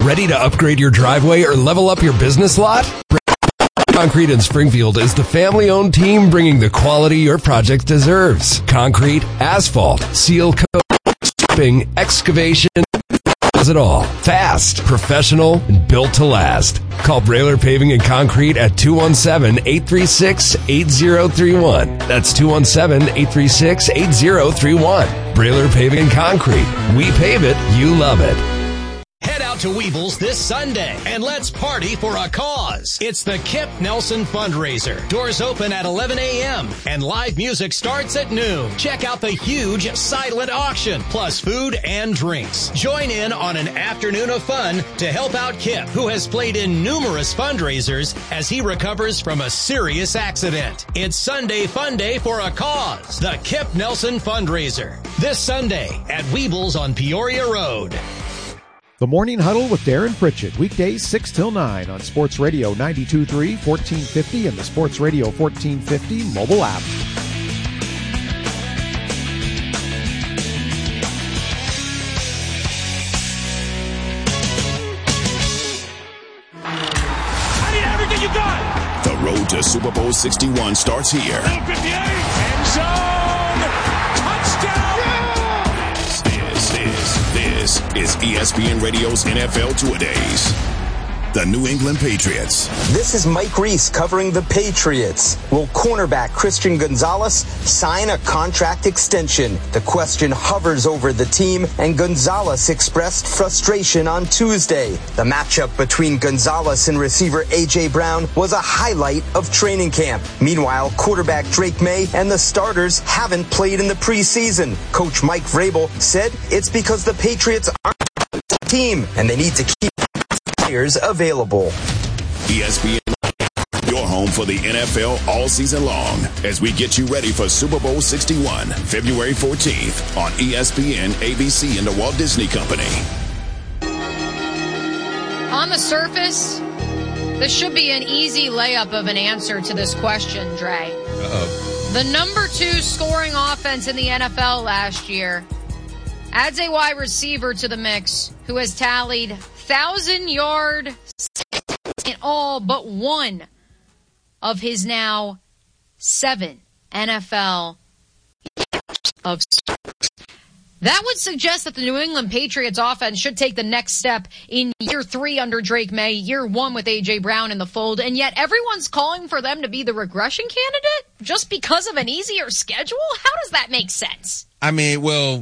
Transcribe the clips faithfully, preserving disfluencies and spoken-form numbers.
Ready to upgrade your driveway or level up your business lot? Concrete in Springfield is the family-owned team bringing the quality your project deserves. Concrete, asphalt, seal coat, stripping, excavation, does it all. Fast, professional, and built to last. Call Brailer Paving and Concrete at two one seven, eight three six, eight zero three one. That's two one seven, eight three six, eight zero three one. Brailer Paving and Concrete. We pave it, you love it. Head out to Weebles this Sunday and let's party for a cause. It's the Kip Nelson Fundraiser. Doors open at eleven a.m. and live music starts at noon. Check out the huge silent auction, plus food and drinks. Join in on an afternoon of fun to help out Kip, who has played in numerous fundraisers as he recovers from a serious accident. It's Sunday Fun Day for a cause. The Kip Nelson Fundraiser. This Sunday at Weebles on Peoria Road. The Morning Huddle with Darren Pritchett, weekdays six till nine on Sports Radio ninety-two point three, fourteen fifty, and the Sports Radio fourteen fifty mobile app. I need everything you got! The road to Super Bowl sixty-one starts here. fifty-eight, end zone, touchdown! This, this, this is E S P N Radio's N F L Two-A-Days. The New England Patriots. This is Mike Reese covering the Patriots. Will cornerback Christian Gonzalez sign a contract extension? The question hovers over the team, and Gonzalez expressed frustration on Tuesday. The matchup between Gonzalez and receiver A J. Brown was a highlight of training camp. Meanwhile, quarterback Drake May and the starters haven't played in the preseason. Coach Mike Vrabel said it's because the Patriots aren't a team, and they need to keep players available. E S P N, your home for the N F L all season long, as we get you ready for Super Bowl sixty-one, February fourteenth on E S P N, A B C, and the Walt Disney Company. On the surface, this should be an easy layup of an answer to this question, Dre. Uh-oh. The number two scoring offense in the N F L last year adds a wide receiver to the mix who has tallied thousand-yard in all but one of his now seven N F L of that would suggest that the New England Patriots offense should take the next step in year three under Drake May, year one with A J. Brown in the fold, and yet everyone's calling for them to be the regression candidate just because of an easier schedule? How does that make sense? I mean, well,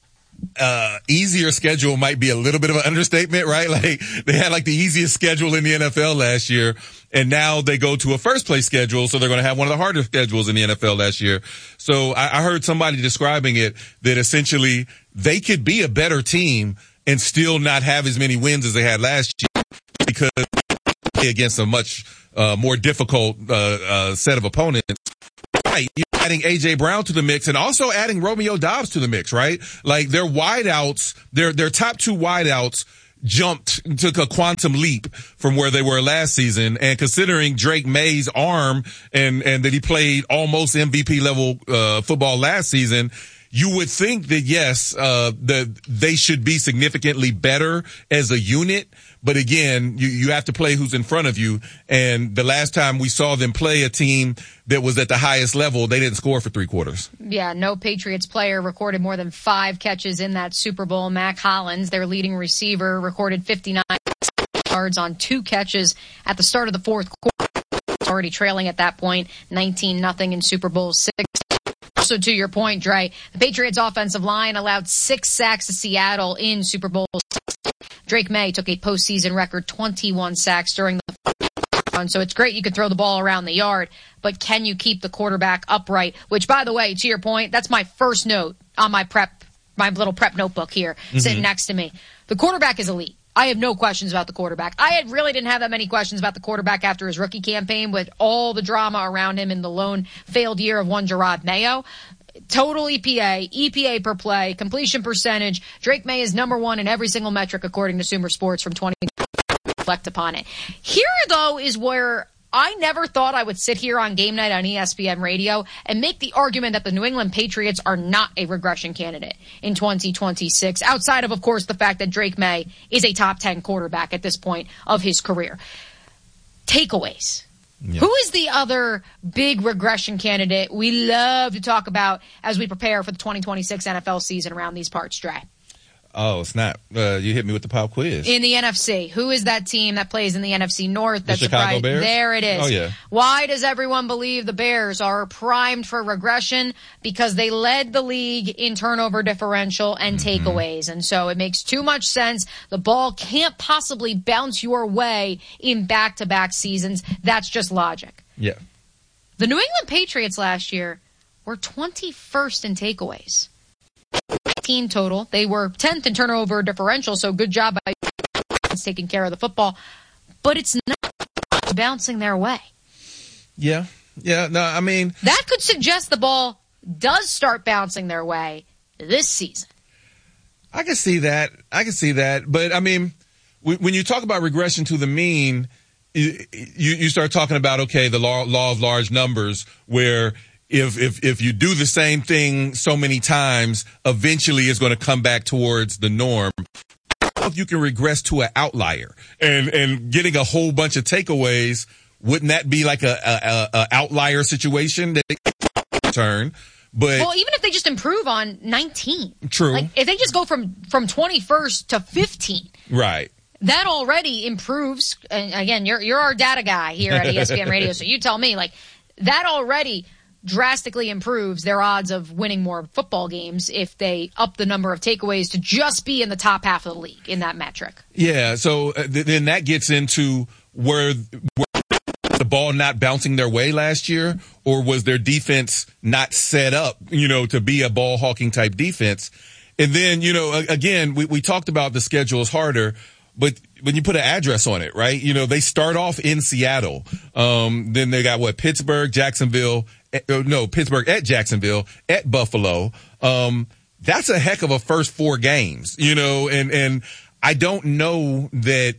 uh, easier schedule might be a little bit of an understatement, right? Like, they had like the easiest schedule in the N F L last year, and now they go to a first place schedule, so they're going to have one of the harder schedules in the N F L last year. So I, I heard somebody describing it that essentially they could be a better team and still not have as many wins as they had last year because against a much uh, more difficult uh, uh, set of opponents. Right, you're adding A J. Brown to the mix and also adding Romeo Doubs to the mix, right? Like, their wideouts, their their top two wideouts jumped, took a quantum leap from where they were last season. And considering Drake May's arm and and that he played almost M V P level uh football last season, you would think that, yes, uh, that they should be significantly better as a unit. But again, you, you have to play who's in front of you. And the last time we saw them play a team that was at the highest level, they didn't score for three quarters. Yeah, no Patriots player recorded more than five catches in that Super Bowl. Mac Hollins, their leading receiver, recorded fifty-nine yards on two catches at the start of the fourth quarter. Already trailing at that point, nineteen nothing in Super Bowl six. Also, to your point, Dre, the Patriots offensive line allowed six sacks to Seattle in Super Bowl six. Drake May took a postseason record twenty-one sacks during the run. So it's great you can throw the ball around the yard, but can you keep the quarterback upright? Which, by the way, to your point, that's my first note on my prep, my little prep notebook here, mm-hmm. sitting next to me. The quarterback is elite. I have no questions about the quarterback. I had really didn't have that many questions about the quarterback after his rookie campaign with all the drama around him in the lone failed year of one Gerard Mayo. Total E P A, E P A per play, completion percentage. Drake May is number one in every single metric according to Sumer Sports from twenty. Reflect upon it. Here, though, is where I never thought I would sit here on game night on E S P N radio and make the argument that the New England Patriots are not a regression candidate in twenty twenty-six, outside of, of course, the fact that Drake May is a top ten quarterback at this point of his career. Takeaways. Yeah. Who is the other big regression candidate we love to talk about as we prepare for the twenty twenty-six N F L season around these parts, Dre? Oh, snap. Uh, you hit me with the pop quiz. In the N F C. Who is that team that plays in the N F C North? That's the Chicago surprised? Bears? There it is. Oh, yeah. Why does everyone believe the Bears are primed for regression? Because they led the league in turnover differential and mm-hmm. takeaways. And so it makes too much sense. The ball can't possibly bounce your way in back-to-back seasons. That's just logic. Yeah. The New England Patriots last year were twenty-first in takeaways. Total. They were tenth in turnover differential, so good job by taking care of the football. But it's not bouncing their way. Yeah. Yeah. No, I mean. That could suggest the ball does start bouncing their way this season. I can see that. I can see that. But, I mean, when you talk about regression to the mean, you, you start talking about, okay, the law, law of large numbers, where If, if, if you do the same thing so many times, eventually it's going to come back towards the norm. If you can regress to an outlier and, and getting a whole bunch of takeaways, wouldn't that be like a, a, a outlier situation that they turn? But well, even if they just improve on nineteen. True. Like if they just go from, from twenty-first to fifteen. Right. That already improves. And again, you're, you're our data guy here at E S P N Radio. So you tell me, like, that already drastically improves their odds of winning more football games if they up the number of takeaways to just be in the top half of the league in that metric. Yeah, so uh, th- then that gets into where, where the ball not bouncing their way last year, or was their defense not set up, you know, to be a ball hawking type defense? And then, you know, again, we, we talked about the schedule is harder, but when you put an address on it, right? You know, they start off in Seattle. Um, then they got what? Pittsburgh, Jacksonville, eh, no, Pittsburgh at Jacksonville, at Buffalo. Um, that's a heck of a first four games, you know, and, and I don't know that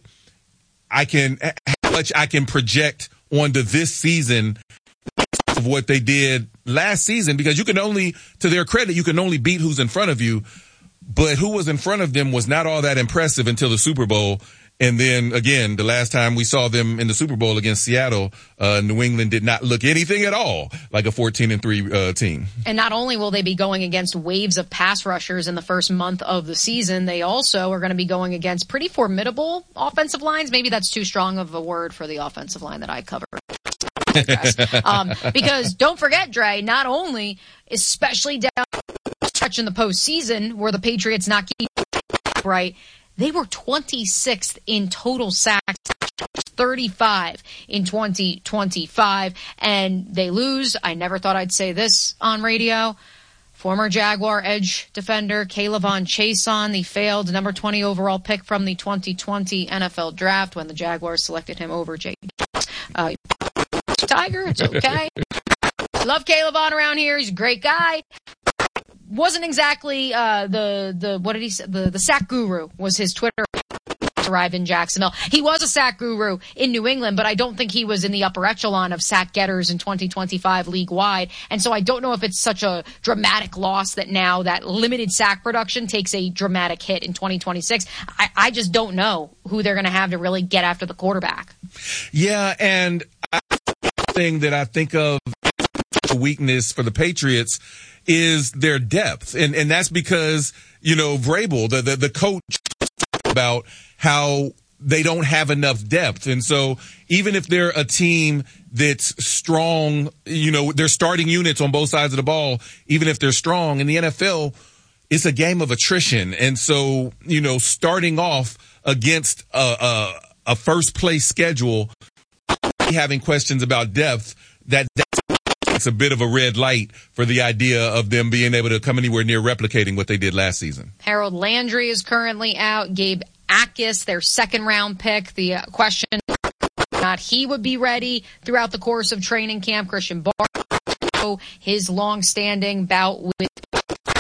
I can, how much I can project onto this season of what they did last season, because you can only, to their credit, you can only beat who's in front of you. But who was in front of them was not all that impressive until the Super Bowl. And then, again, the last time we saw them in the Super Bowl against Seattle, uh, New England did not look anything at all like a fourteen and three uh, team. And not only will they be going against waves of pass rushers in the first month of the season, they also are going to be going against pretty formidable offensive lines. Maybe that's too strong of a word for the offensive line that I cover. um, because don't forget, Dre, not only, especially down stretch in the postseason where the Patriots not keep right, they were twenty-sixth in total sacks, thirty-five in twenty twenty-five, and they lose. I never thought I'd say this on radio. Former Jaguar edge defender Kayvon Chaisson, the failed number twenty overall pick from the twenty twenty N F L draft when the Jaguars selected him over Jay. Uh, Tiger, it's okay. Love Kayvon around here. He's a great guy. Wasn't exactly uh, the the what did he say? The the sack guru was his Twitter. Arrived in Jacksonville. He was a sack guru in New England, but I don't think he was in the upper echelon of sack getters in twenty twenty-five league wide. And so I don't know if it's such a dramatic loss that now that limited sack production takes a dramatic hit in twenty twenty-six. I, I just don't know who they're going to have to really get after the quarterback. Yeah, and I, thing that I think of a weakness for the Patriots is their depth. And and that's because, you know, Vrabel, the, the, the coach, about how they don't have enough depth. And so even if they're a team that's strong, you know, they're starting units on both sides of the ball, even if they're strong in the N F L, it's a game of attrition. And so, you know, starting off against a, a, a first place schedule, having questions about depth, that that's a bit of a red light for the idea of them being able to come anywhere near replicating what they did last season. Harold Landry is currently out. Gabe Akis, their second round pick. The uh, question not he would be ready throughout the course of training camp. Christian Barlow, his long-standing bout with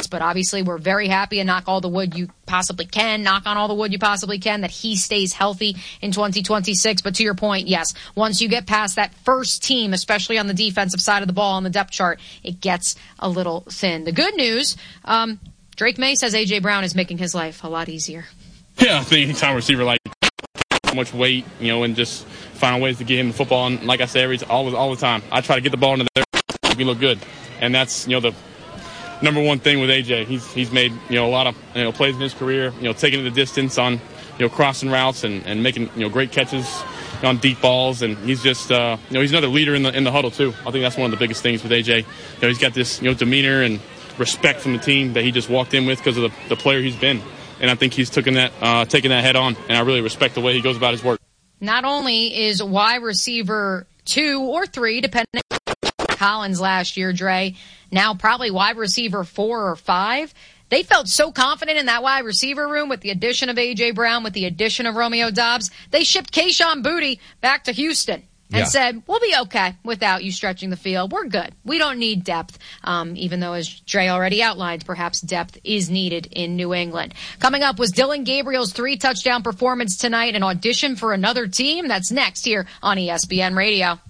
but obviously we're very happy and knock all the wood you possibly can, knock on all the wood you possibly can, that he stays healthy in twenty twenty-six. But to your point, yes, once you get past that first team, especially on the defensive side of the ball on the depth chart, it gets a little thin. The good news, um, Drake May says A J. Brown is making his life a lot easier. Yeah, I think anytime receiver like so much weight, you know, and just find ways to get him the football. And like I say, every all all the time, I try to get the ball into there, make me look good, and that's you know the number one thing with A J. He's he's made you know a lot of you know plays in his career, you know, taking it the distance on you know crossing routes and, and making you know great catches on deep balls, and he's just uh, you know he's another leader in the in the huddle too. I think that's one of the biggest things with A J. You know, he's got this you know demeanor and respect from the team that he just walked in with because of the, the player he's been. And I think he's taken that, uh, taking that head on, and I really respect the way he goes about his work. Not only is wide receiver two or three, depending on Collins last year, Dre, now probably wide receiver four or five. They felt so confident in that wide receiver room with the addition of A J. Brown, with the addition of Romeo Doubs. They shipped Kayshon Boutte back to Houston and yeah. said, we'll be okay without you stretching the field. We're good. We don't need depth, um, even though, as Dre already outlined, perhaps depth is needed in New England. Coming up was Dillon Gabriel's three-touchdown performance tonight, an audition for another team. That's next here on E S P N Radio.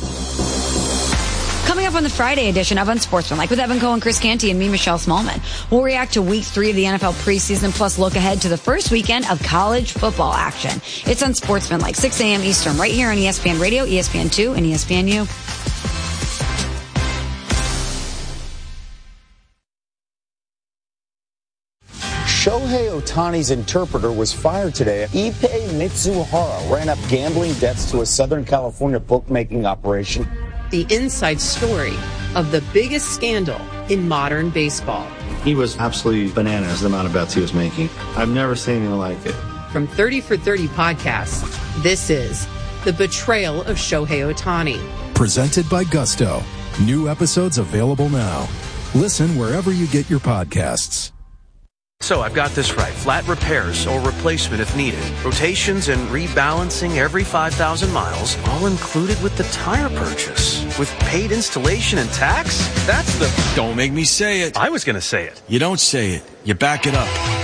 Coming up on the Friday edition of Unsportsmanlike with Evan Cohen, Chris Canty, and me, Michelle Smallman. We'll react to week three of the N F L preseason, plus look ahead to the first weekend of college football action. It's Unsportsmanlike, six a.m. Eastern, right here on E S P N Radio, E S P N two, and E S P N U. Shohei Ohtani's interpreter was fired today. Ippei Mitsuhara ran up gambling debts to a Southern California bookmaking operation. The inside story of the biggest scandal in modern baseball. He was absolutely bananas, the amount of bets he was making. I've never seen anything like it. From thirty for thirty podcasts, this is The Betrayal of Shohei Ohtani. Presented by Gusto. New episodes available now. Listen wherever you get your podcasts. So I've got this right. Flat repairs or replacement if needed. Rotations and rebalancing every five thousand miles, all included with the tire purchase. With paid installation and tax? That's the... Don't make me say it. I was going to say it. You don't say it. You back it up.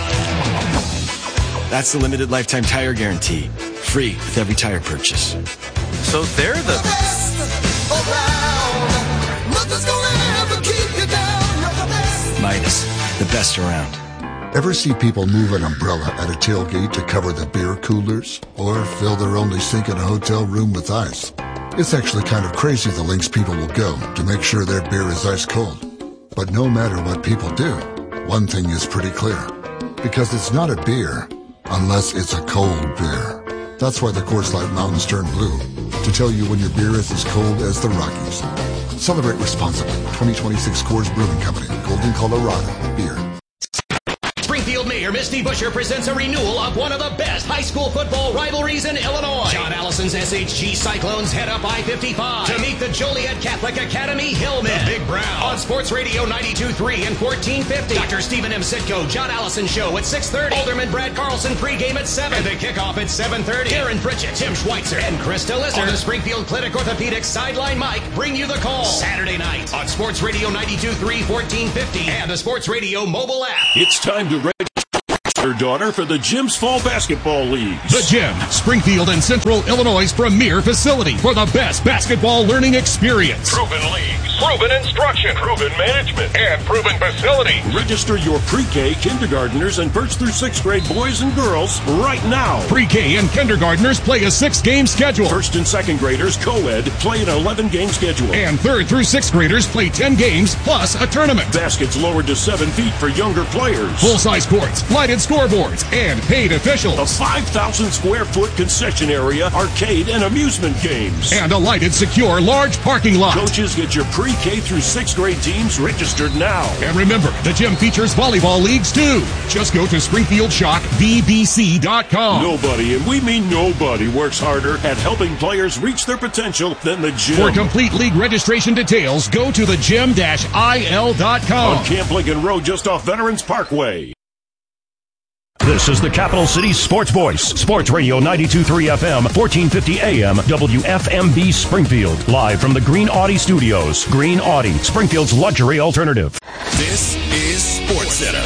That's the limited lifetime tire guarantee. Free with every tire purchase. So they're the... best around. Nothing's gonna ever keep you down. You're the best. Midas, the best around. Ever see people move an umbrella at a tailgate to cover the beer coolers? Or fill their only sink in a hotel room with ice? It's actually kind of crazy the lengths people will go to make sure their beer is ice cold. But no matter what people do, one thing is pretty clear. Because it's not a beer unless it's a cold beer. That's why the Coors Light Mountains turn blue. To tell you when your beer is as cold as the Rockies. Celebrate responsibly. twenty twenty-six Coors Brewing Company. Golden, Colorado. Beer. Springfield Mayor Misty Buscher presents a renewal of one of the best high school football rivalries in Illinois. John Allison's S H G Cyclones head up I fifty-five to meet the Joliet Catholic Academy Hillmen. The Big Brown on Sports Radio ninety-two point three and fourteen fifty. Doctor Stephen M. Sitko, John Allison Show at six thirty. Alderman Brad Carlson pregame at seven. And the kickoff at seven thirty. Darren Pritchett, Tim Schweitzer, and Krista Lister on the Springfield Clinic Orthopedics Sideline Mike bring you the call. Saturday night on Sports Radio ninety-two point three, fourteen fifty and the Sports Radio mobile app. It's time to register your daughter for the Gym's Fall Basketball Leagues. The Gym, Springfield and Central Illinois' premier facility for the best basketball learning experience. Proven leagues, proven instruction, proven management, and proven facility. Register your pre-K, kindergartners, and first through sixth grade boys and girls right now. Pre-K and kindergartners play a six-game schedule. First and second graders, co-ed, play an eleven-game schedule. And third through sixth graders play ten games plus a tournament. Baskets lowered to seven feet for younger players. Full-size courts, lighted scoreboards, and paid officials. A five thousand square foot concession area, arcade, and amusement games. And a lighted, secure, large parking lot. Coaches, get your pre-K through sixth grade teams registered now. And remember, the gym features volleyball leagues too. Just go to Springfield Shock V B C dot com. Nobody, and we mean nobody, works harder at helping players reach their potential than the gym. For complete league registration details, go to the gym dash I L dot com. On Camp Lincoln Road, just off Veterans Parkway. This is the Capital City Sports Voice, Sports Radio ninety-two point three F M, fourteen fifty A M, W F M B Springfield. Live from the Green Audi Studios. Green Audi, Springfield's luxury alternative. This is Sports Center.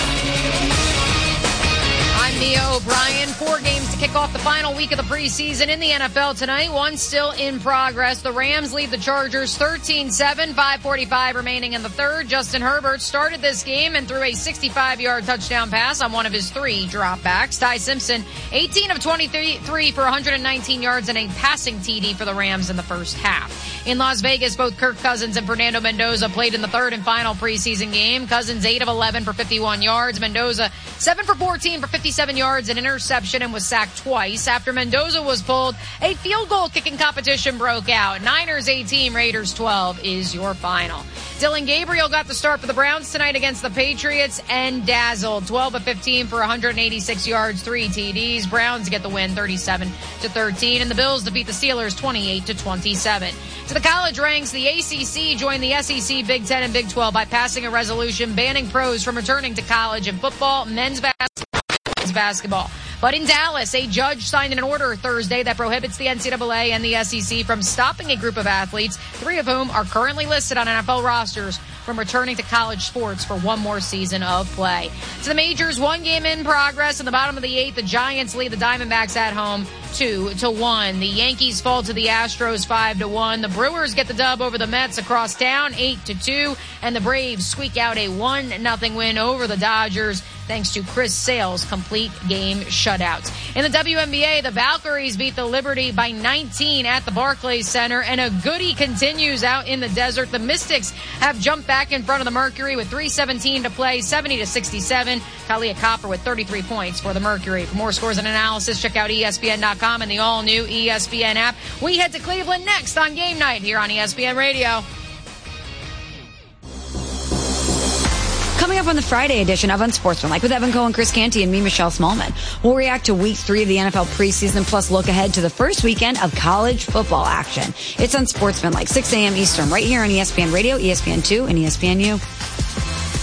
I'm Mia O'Brien. Four games to kick off the final week of the preseason in the N F L tonight. One still in progress. The Rams lead the Chargers thirteen seven, five forty-five remaining in the third. Justin Herbert started this game and threw a sixty-five-yard touchdown pass on one of his three dropbacks. Ty Simpson, eighteen of twenty-three for one hundred nineteen yards and a passing T D for the Rams in the first half. In Las Vegas, both Kirk Cousins and Fernando Mendoza played in the third and final preseason game. Cousins eight of eleven for fifty-one yards. Mendoza seven for fourteen for fifty-seven yards, an interception, and was sacked twice. After Mendoza was pulled, a field goal kicking competition broke out. Niners eighteen, Raiders twelve is your final. Dylan Gabriel got the start for the Browns tonight against the Patriots and dazzled. twelve of fifteen for one hundred eighty-six yards, three T Ds. Browns get the win thirty-seven to thirteen, and the Bills defeat the Steelers twenty-eight to twenty-seven. To the college ranks, the A C C joined the S E C, Big Ten, and Big twelve by passing a resolution banning pros from returning to college in football, men's basketball, men's basketball. But in Dallas, a judge signed an order Thursday that prohibits the N C double A and the S E C from stopping a group of athletes, three of whom are currently listed on N F L rosters, from returning to college sports for one more season of play. To the majors, one game in progress. In the bottom of the eighth, the Giants lead the Diamondbacks at home two to one. The Yankees fall to the Astros five to one. The Brewers get the dub over the Mets across town eight to two, and the Braves squeak out a one nothing win over the Dodgers thanks to Chris Sale's complete game shutouts. In the W N B A, the Valkyries beat the Liberty by nineteen at the Barclays Center, and a goodie continues out in the desert. The Mystics have jumped back in front of the Mercury with three seventeen to play, seventy to sixty-seven. Kalia Copper with thirty-three points for the Mercury. For more scores and analysis, check out E S P N dot com and the all-new E S P N app. We head to Cleveland next on Game Night here on E S P N Radio. Coming up on the Friday edition of Unsportsmanlike with Evan Cohen, Chris Canty, and me, Michelle Smallman, we'll react to week three of the N F L preseason, plus look ahead to the first weekend of college football action. It's Unsportsmanlike, six a.m. Eastern, right here on E S P N Radio, E S P N two, and E S P N U.